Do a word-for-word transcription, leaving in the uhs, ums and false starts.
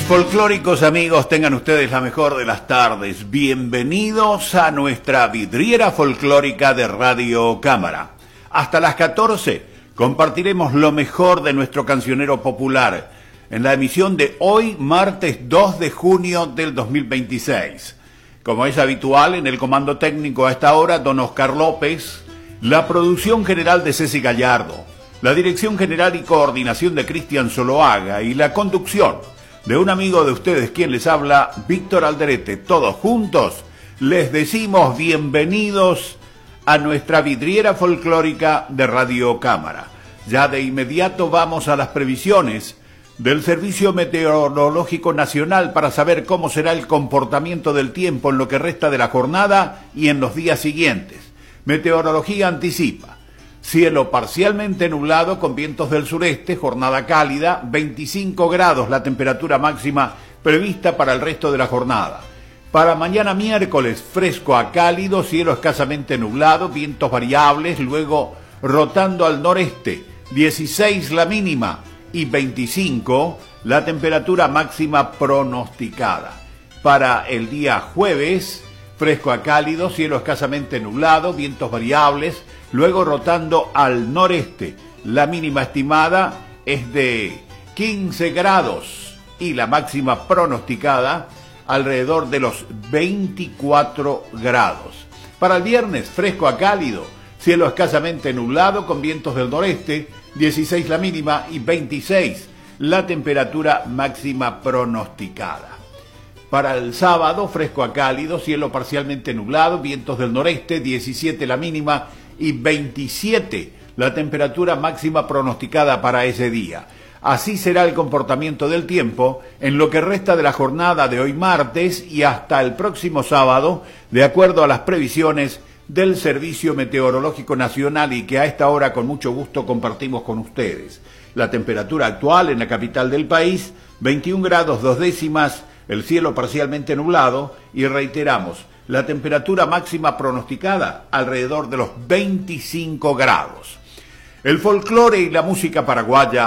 Folclóricos amigos, tengan ustedes la mejor de las tardes. Bienvenidos a nuestra vidriera folclórica de Radio Cámara. Hasta las catorce compartiremos lo mejor de nuestro cancionero popular en la emisión de hoy, martes dos de junio del dos mil veintiséis. Como es habitual, en el comando técnico a esta hora, don Oscar López, la producción general de Ceci Gallardo, la dirección general y coordinación de Cristian Zoloaga y la conducción de un amigo de ustedes, quien les habla, Víctor Alderete. Todos juntos les decimos bienvenidos a nuestra vidriera folclórica de Radio Cámara. Ya de inmediato vamos a las previsiones del Servicio Meteorológico Nacional para saber cómo será el comportamiento del tiempo en lo que resta de la jornada y en los días siguientes. Meteorología anticipa: cielo parcialmente nublado con vientos del sureste, jornada cálida, veinticinco grados la temperatura máxima prevista para el resto de la jornada. Para mañana miércoles, fresco a cálido, cielo escasamente nublado, vientos variables, luego rotando al noreste, dieciséis la mínima y veinticinco la temperatura máxima pronosticada. Para el día jueves, fresco a cálido, cielo escasamente nublado, vientos variables, luego rotando al noreste. La mínima estimada es de quince grados y la máxima pronosticada alrededor de los veinticuatro grados. Para el viernes, fresco a cálido, cielo escasamente nublado con vientos del noreste, dieciséis la mínima y veintiséis la temperatura máxima pronosticada. Para el sábado, fresco a cálido, cielo parcialmente nublado, vientos del noreste, diecisiete la mínima y veintisiete la temperatura máxima pronosticada para ese día. Así será el comportamiento del tiempo en lo que resta de la jornada de hoy martes y hasta el próximo sábado, de acuerdo a las previsiones del Servicio Meteorológico Nacional, y que a esta hora con mucho gusto compartimos con ustedes. La temperatura actual en la capital del país, veintiún grados dos décimas, el cielo parcialmente nublado, y reiteramos, la temperatura máxima pronosticada alrededor de los veinticinco grados. El folclore y la música paraguaya